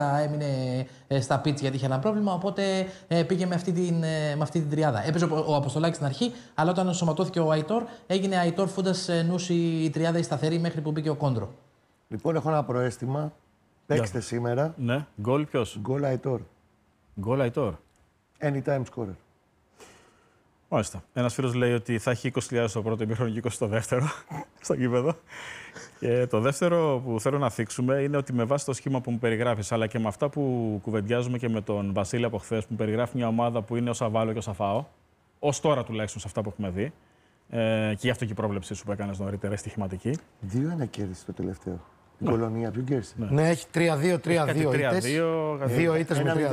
έμεινε στα πίτς γιατί είχε ένα πρόβλημα, οπότε πήγε με αυτή την τριάδα. Έπαιζε ο Αποστολάκης στην αρχή, αλλά όταν ενσωματώθηκε ο Αϊτόρ, έγινε Αϊτόρ Φούντας Νούση η τριάδα η σταθερή μέχρι που μπήκε ο Κόντρο. Λοιπόν, έχω ένα προαίσθημα. Παίξτε σήμερα. Ναι, γκολ ποιος? Γκολ Αϊτόρ. Γκολ Αϊτόρ. Anytime scorer. Μάλιστα. Ένας φίλος λέει ότι θα έχει 20.000 στο πρώτο ημίχρονο και 20 στο δεύτερο, στο γήπεδο. Και το δεύτερο που θέλω να θίξουμε είναι ότι με βάση το σχήμα που μου περιγράφεις, αλλά και με αυτά που κουβεντιάζουμε και με τον Βασίλη από χθες, που μου περιγράφει μια ομάδα που είναι όσα βάλω και όσα φάω, ως τώρα τουλάχιστον σε αυτά που έχουμε δει, και γι' αυτό και η πρόβλεψη σου που έκανες νωρίτερα, στοιχηματική. 2-1 κέρδισε το τελευταίο. Η Κολονία, ποιον κέρδισε? Ναι, έχει 3-2, 3-2 ήττες. 2 ήττες με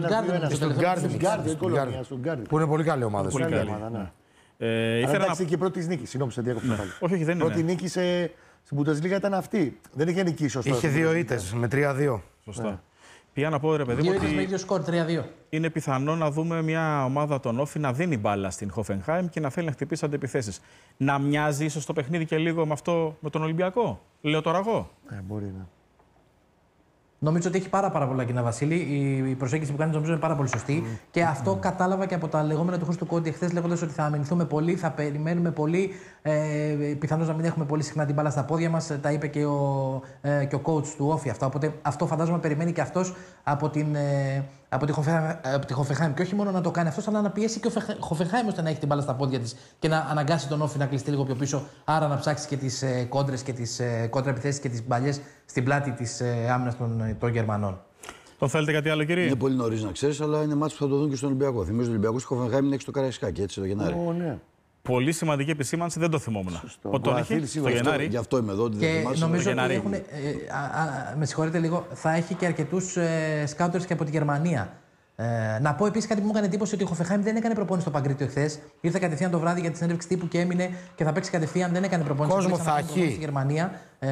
3-2. Στον Γκάρδι. Που είναι πολύ καλή ομάδα. Πολύ καλή. Εντάξει, και πρώτη νίκη. Συγγνώμη, σε διάκοψα πάλι. Όχι, δεν είναι. Πρώτη νίκη στην Bundesliga ήταν αυτή. Δεν είχε νικήσει ωστόσο. Είχε 2 ήττες με 3-2. Σωστά. Πήγα να πω, ρε παιδί μου, ότι με ίδιο σκορ 3-2. Είναι πιθανό να δούμε μια ομάδα των Όφη να δίνει μπάλα στην Hoffenheim και να θέλει να χτυπήσει αντεπιθέσεις. Να μοιάζει ίσως το παιχνίδι και λίγο με αυτό με τον Ολυμπιακό. Λέω τώρα εγώ. Μπορεί να. Νομίζω ότι έχει πάρα πολλά κοινά, Βασίλη. Η προσέγγιση που κάνει νομίζω είναι πάρα πολύ σωστή. Και αυτό κατάλαβα και από τα λεγόμενα του Χρήστου Κόντι χθες, λέγοντας ότι θα αμυνθούμε πολύ, θα περιμένουμε πολύ. Πιθανώς να μην έχουμε πολύ συχνά την μπάλα στα πόδια μας. Τα είπε και ο coach του Όφη αυτά. Οπότε αυτό φαντάζομαι περιμένει και αυτός από τη Hoffenheim. Και όχι μόνο να το κάνει αυτός, αλλά να πιέσει και ο Hoffenheim ώστε να έχει την μπάλα στα πόδια της και να αναγκάσει τον Όφη να κλειστεί λίγο πιο πίσω. Άρα να ψάξει και τις κόντρες και τις κόντρα-επιθέσεις και τις μπαλιές στην πλάτη της άμυνας των Γερμανών. Το θέλετε κάτι άλλο, κύριε? Είναι πολύ νωρίς να ξέρεις, αλλά είναι μάτς που θα το δουν και στον Ολυμπιακό. Θυμίζω ότι ο Ολυμπιακός στη Hoffenheim είναι 6 στο Καραϊσκάκι, έτσι το Γενάρη. Ναι. Πολύ σημαντική επισήμανση, δεν το θυμόμουν. Σωστό. Τον έχει στο Γενάρη. Γι' αυτό είμαι εδώ, ότι δεν Και θυμάσαι. νομίζω ότι έχουν. Με συγχωρείτε λίγο, θα έχει και αρκετούς σκάουτερς και από τη Γερμανία. Να πω επίσης κάτι που μου έκανε εντύπωση, ότι ο Hoffenheim δεν έκανε προπόνηση στο Παγκρίτιο εχθές. Ήρθε κατευθείαν το βράδυ για τη συνέντευξη τύπου και έμεινε και θα παίξει κατευθείαν. Δεν έκανε προπόνηση. Κόσμο θα έχει. Στη Γερμανία.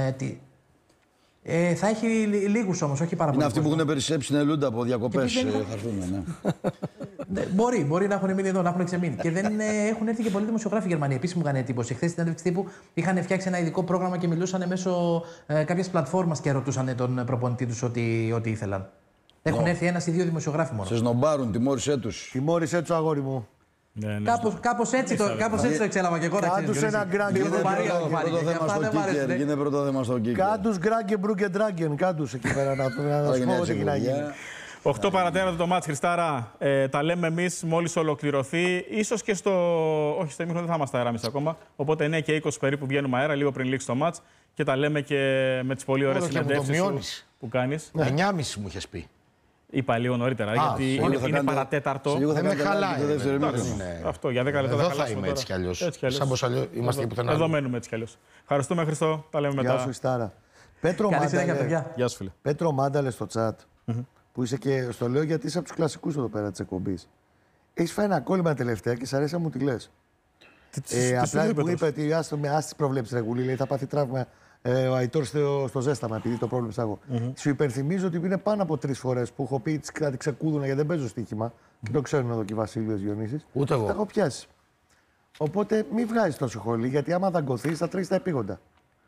Θα έχει λίγους όμως, όχι πάρα πολλούς. Είναι αυτοί που έχουν περισσέψει στην Ελούντα από διακοπές. Θα έρθουν, ναι. Μπορεί να έχουν μείνει εδώ, να έχουν ξεμείνει. Και δεν έχουν έρθει και πολλοί δημοσιογράφοι Γερμανοί. Επίσης μου έκανε εντύπωση. Χθες στην συνέντευξη τύπου είχαν φτιάξει ένα ειδικό πρόγραμμα και μιλούσαν μέσω κάποιας πλατφόρμας και ρωτούσαν τον προπονητή τους ό,τι ήθελαν. Έχουν έρθει ένας ή δύο δημοσιογράφοι μόνο. Σε σνομπάρουν, τιμώρησέ τους. Τιμώρησέ τους, αγόρι μου. Κάπως έτσι το εξέλαβα και εγώ. Κάντους ένα γκράγκε. Είναι πρώτο θέμα στο Κίκερ. Κάντους γκράγκε μπρούγκε ντράγκεν. Κάντους εκεί πέρα να σου πω ό,τι να γίνει. 8 παρατέταρτο το μάτς, Χριστάρα. Τα λέμε εμείς μόλις ολοκληρωθεί. Ίσως και όχι, στο ημίχρονο δεν θα είμαστε αεράμις ακόμα. Οπότε 9 και 20 περίπου βγαίνουμε αέρα, λίγο πριν λήξει το μάτς. Και τα λέμε και με τις πολύ ωραίες συνεντεύξεις που κάνεις. 9,5 μου είχες πει. Είπα λίγο νωρίτερα, γιατί είναι παρατέταρτο. Δεν με χαλάει. Αυτό για 10 λεπτά. Εδώ θα είμαι έτσι κι αλλιώς. Σαν πως αλλιώς είμαστε και πουθενά. Εδώ μένουμε έτσι κι αλλιώς. Ευχαριστούμε, Χριστό. Τα λέμε μετά. Γεια σου, Ιστάρα. Γεια σου, φίλε. Πέτρο Μάνταλε στο chat, που είσαι και στο λέω γιατί είσαι από τους κλασικούς εδώ πέρα της εκπομπής. Έχεις φάει ένα κόλλημα τελευταία και σ' αρέσει να μου τη λες. Απλά μου είπε ότι άστο με άστι προβλέψεις Ρεγουλή, λέει θα πάθει τραύμα ο Αϊτόρ στο ζέσταμα, επειδή το πρόβλεψα εγώ. Σου υπενθυμίζω ότι είναι πάνω από 3 φορές που έχω πει κάτι ξεκούδουνα γιατί δεν παίζω στοίχημα. Και το ξέρουν εδώ και οι Βασίλειες Διονύσης. Ούτε εγώ. Τα έχω πιάσει. Οπότε μην βγάζεις τόσο χολή, γιατί άμα δαγκωθείς θα τρέχεις τα επίγοντα.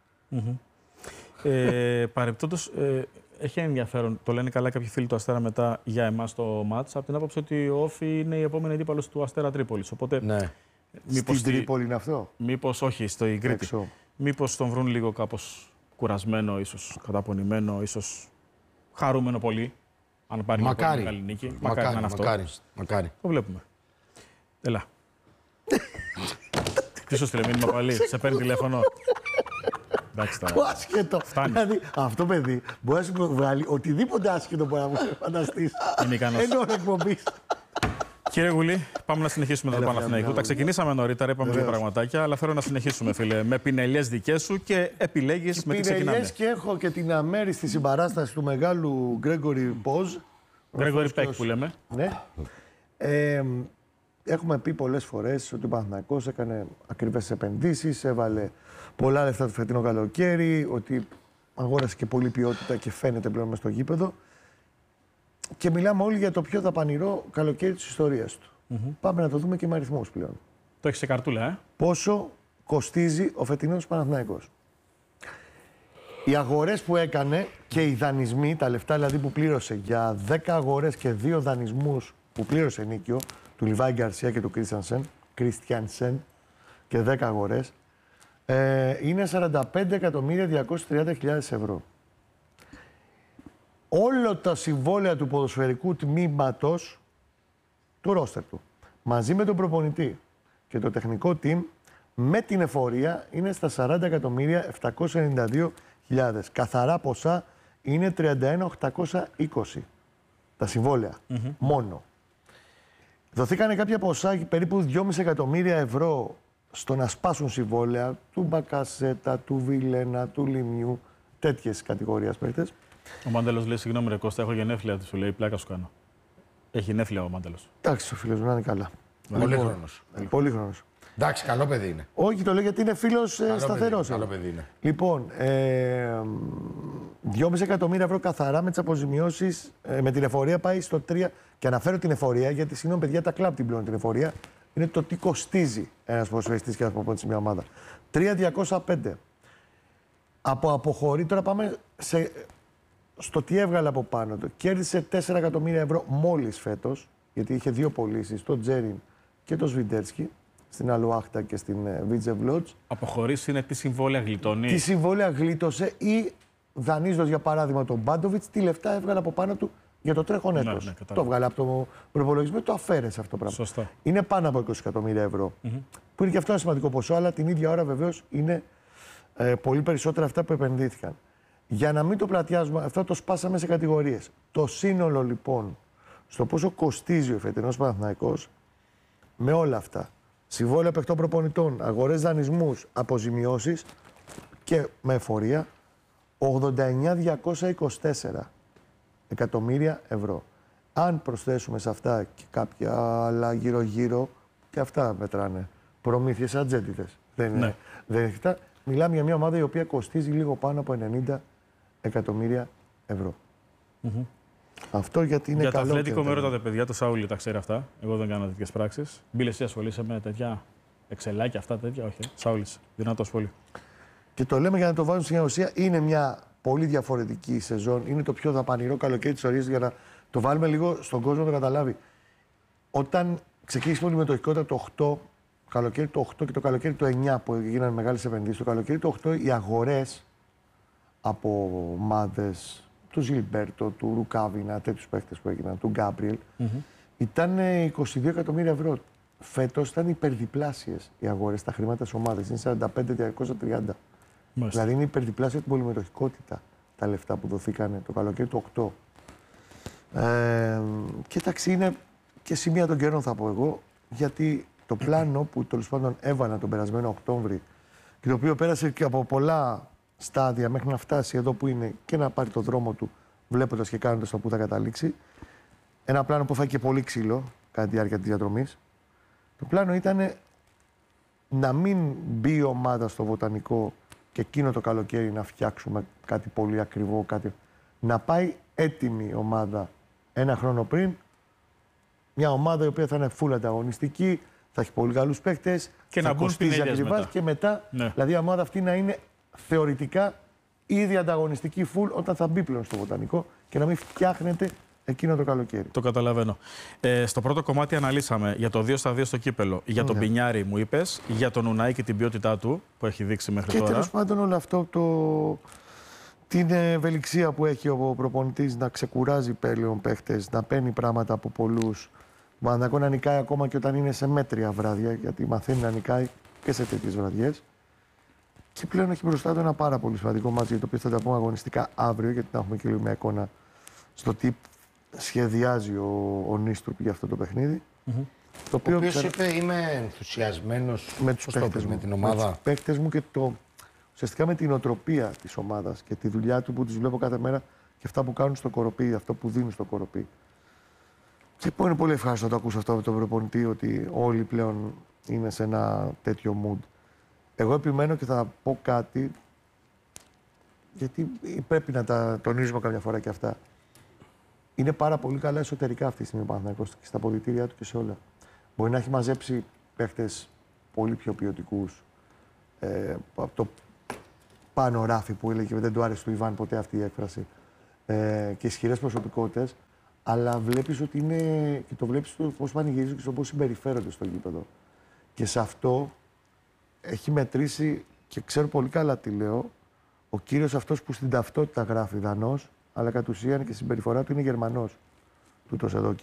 Παρεπτόντως, έχει ενδιαφέρον. Το λένε καλά κάποιοι φίλοι του Αστέρα μετά για εμάς το μάτς. Από την άποψη ότι ο Όφη είναι η επόμενη αντίπαλος του Αστέρα Τρίπολης. Οπότε. Ναι. Στην Τρίπολη είναι αυτό. Μήπως όχι, στο Κρήτη. Μήπως τον βρουν λίγο κάπως κουρασμένο, ίσως καταπονημένο, ίσως χαρούμενο πολύ. Αν πάρει μια πολύ καλή νίκη. Μακάρι να είναι αυτό. Μακάρι. Το βλέπουμε. Έλα. Τι σου στείλε μήνυμα πάλι, σε παίρνει τηλέφωνο. Εντάξει τώρα. Άσχετο. Δηλαδή αυτό παιδί μπορεί να σου βγάλει οτιδήποτε άσχετο μπορεί να μου φανταστείς. Είναι ικανός. Ενώ εκπομπής. Κύριε Γουλή, πάμε να συνεχίσουμε το Παναθηναϊκό. Τα ξεκινήσαμε νωρίτερα, είπαμε δύο πραγματάκια, αλλά θέλω να συνεχίσουμε, φίλε. Με πινελιές δικές σου και επιλέγεις με τι ξεκινάμε. Πινελιές και έχω και την αμέριστη συμπαράσταση του μεγάλου Γκρέγκορι Ποζ. Γκρέγκορι Πεκ που λέμε. Ναι. Έχουμε πει πολλές φορές ότι ο Παναθηναϊκός έκανε ακριβές επενδύσεις, έβαλε πολλά λεφτά το φετινό καλοκαίρι, ότι αγόρασε και πολλή ποιότητα και φαίνεται πλέον μες στο γήπεδο. Και μιλάμε όλοι για το πιο δαπανηρό καλοκαίρι της ιστορίας του. Πάμε να το δούμε και με αριθμούς πλέον. Το έχει σε καρτούλα, Πόσο κοστίζει ο φετινός Παναθηναϊκός. Οι αγορές που έκανε και οι δανεισμοί, τα λεφτά δηλαδή που πλήρωσε για 10 αγορές και 2 δανεισμούς που πλήρωσε νίκιο, του Λιβάη Γκαρσία και του Κρίστιανσεν και 10 αγορές, είναι 45.230.000 ευρώ. Όλο τα συμβόλαια του ποδοσφαιρικού τμήματος του ρόστερ του, μαζί με τον προπονητή και το τεχνικό team, με την εφορία είναι στα 40.792.000. Καθαρά ποσά είναι 31.820 τα συμβόλαια μόνο. Δοθήκανε κάποια ποσά, περίπου 2,5 εκατομμύρια ευρώ, στο να σπάσουν συμβόλαια του Μπακασέτα, του Βιλένα, του Λιμιού, τέτοιες κατηγορίες παίκτες. Ο Μάντελος λέει: συγγνώμη, ρε Κώστα, έχω γενέθλια του. Σου λέει: πλάκα σου κάνω. Έχει γενέθλια ο Μάντελος. Εντάξει, ο φίλος μου να είναι καλά. Πολύχρονος. Πολύχρονος. Εντάξει, καλό παιδί είναι. Όχι, το λέω γιατί είναι φίλος σταθερός. Καλό παιδί είναι. Λοιπόν, 2,5 εκατομμύρια ευρώ καθαρά με τις αποζημιώσεις, με την εφορία πάει στο 3. Και αναφέρω την εφορία γιατί, συγγνώμη παιδιά, τα κλαμπ την πληρώνουν την εφορία. Είναι το τι κοστίζει ένας ποδοσφαιριστής και ένας προπονητής σε μια ομάδα. 3.205. Από αποχωρεί, τώρα πάμε στο τι έβγαλε από πάνω του. Κέρδισε 4 εκατομμύρια ευρώ μόλις φέτος, γιατί είχε 2 πωλήσεις, το Τζέριν και το Σβιντέρσκι, στην Αλουάχτα και στην Βίτζεβλότς. Αποχωρήσει είναι τι συμβόλαια γλιτώνει. Τι συμβόλαια γλίτωσε ή δανείζοντας για παράδειγμα τον Μπάντοβιτς, τι λεφτά έβγαλε από πάνω του για το τρέχον έτος. Ναι, το έβγαλε από το προπολογισμό, το αφαίρεσε αυτό το πράγμα. Σωστά. Είναι πάνω από 20 εκατομμύρια ευρώ. Που είναι και αυτό ένα σημαντικό ποσό, αλλά την ίδια ώρα βεβαίως είναι πολύ περισσότερα αυτά που επενδύθηκαν. Για να μην το πλατιάζουμε, αυτό το σπάσαμε σε κατηγορίες. Το σύνολο λοιπόν στο πόσο κοστίζει ο φετινός Παναθηναϊκός με όλα αυτά. Συμβόλαια παιχτών προπονητών, αγορές δανεισμούς, αποζημιώσεις και με εφορία 89.224 εκατομμύρια ευρώ. Αν προσθέσουμε σε αυτά και κάποια άλλα γύρω-γύρω, και αυτά μετράνε. Προμήθειες ατζέντιδες. Δεν είναι αυτά. Μιλάμε για μια ομάδα η οποία κοστίζει λίγο πάνω από 90 εκατομμύρια ευρώ. Αυτό γιατί είναι για καλό. Για το αθλητικό με ρώtate παιδιά, το Σάουλη τα ξέρει αυτά. Εγώ δεν κάνω τέτοιες πράξεις. Μπίλε, εσύ ασχολείσαι με τέτοια εξελάκια, αυτά τέτοια, όχι. Σάουλης, δυνατός πολύ. Και το λέμε για να το βάζουμε στην ουσία. Είναι μια πολύ διαφορετική σεζόν. Είναι το πιο δαπανηρό καλοκαίρι της ιστορίας για να το βάλουμε λίγο στον κόσμο να το καταλάβει. Όταν ξεκίνησε η μετοχικότητα το 8, καλοκαίρι το 8 και το καλοκαίρι το 9 που έγιναν μεγάλες επενδύσεις, το καλοκαίρι το 8 οι αγορές από ομάδες του Ζιλμπέρτο, του Ρουκάβινα, τέτοιους παίκτες που έγιναν, του Γκάμπριελ, ήταν 22 εκατομμύρια ευρώ. Φέτος ήταν υπερδιπλάσιες οι αγορές, τα χρήματα της ομάδας. Είναι 45.230. Δηλαδή είναι υπερδιπλάσια την πολυμετοχικότητα τα λεφτά που δοθήκαν το καλοκαίρι του 8. Κοίταξε, είναι και σημεία των καιρών θα πω εγώ, γιατί το πλάνο που τέλος πάντων έβαλα τον περασμένο Οκτώβρη και το οποίο πέρασε και από πολλά στάδια μέχρι να φτάσει εδώ που είναι και να πάρει το δρόμο του, βλέποντας και κάνοντας το που θα καταλήξει. Ένα πλάνο που φάει και πολύ ξύλο κατά τη διάρκεια της διαδρομής. Το πλάνο ήταν να μην μπει η ομάδα στο Βοτανικό και εκείνο το καλοκαίρι να φτιάξουμε κάτι πολύ ακριβό, να πάει έτοιμη η ομάδα ένα χρόνο πριν. Μια ομάδα η οποία θα είναι full ανταγωνιστική, θα έχει πολύ καλούς παίκτες και θα να μπουν ακριβά και μετά. Ναι. Δηλαδή η ομάδα αυτή να είναι θεωρητικά ήδη ανταγωνιστική full όταν θα μπει πλέον στο Βοτανικό και να μην φτιάχνεται εκείνο το καλοκαίρι. Το καταλαβαίνω. Στο πρώτο κομμάτι αναλύσαμε για το 2-2 στο κύπελο, για τον Πινιάρη μου είπες, για τον Ουνάη και την ποιότητά του που έχει δείξει μέχρι τώρα. Και τέλος πάντων όλο αυτό την ευελιξία που έχει ο προπονητής να ξεκουράζει πλέον παίχτες, να παίρνει πράγματα από πολλούς. Μαντακό να νικάει ακόμα και όταν είναι σε μέτρια βράδια, γιατί μαθαίνει να νικάει και σε τέτοιες βραδιές. Και πλέον έχει μπροστά του ένα πάρα πολύ σημαντικό μάτσο, για το οποίο θα τα πούμε αγωνιστικά αύριο, γιατί να έχουμε και λίγο μια εικόνα στο τι σχεδιάζει ο Νίστρουπ για αυτό το παιχνίδι. Το οποίο είπε είμαι ενθουσιασμένος με τους παίκτες μου, με την ομάδα. Με τους παίκτες μου και ουσιαστικά με την οτροπία της ομάδας και τη δουλειά του που τους βλέπω κάθε μέρα και αυτά που κάνουν στο κοροπή, αυτό που δίνουν στο κοροπή. Και είναι πολύ ευχάριστο να το ακούσω αυτό από τον προπονητή, ότι όλοι πλέον είναι σε ένα τέτοιο mood. Εγώ επιμένω και θα πω κάτι, γιατί πρέπει να τα τονίζουμε καμιά φορά και αυτά. Είναι πάρα πολύ καλά εσωτερικά αυτή τη στιγμή ο Παναθηναϊκός και στα αποδυτήριά του και σε όλα. Μπορεί να έχει μαζέψει παίχτες πολύ πιο ποιοτικούς, πάνω ράφι που έλεγε και δεν του άρεσε του Ιβάν ποτέ αυτή η έκφραση. Και ισχυρές προσωπικότητες. Αλλά βλέπεις ότι είναι. Και το βλέπεις πώς πανηγυρίζουν και στο πώς συμπεριφέρονται στο γήπεδο. Και σε αυτό έχει μετρήσει και ξέρω πολύ καλά τι λέω. Ο κύριος αυτός που στην ταυτότητα γράφει Δανός, αλλά κατ' ουσίαν και στην συμπεριφορά του είναι Γερμανός. Τούτος εδώ.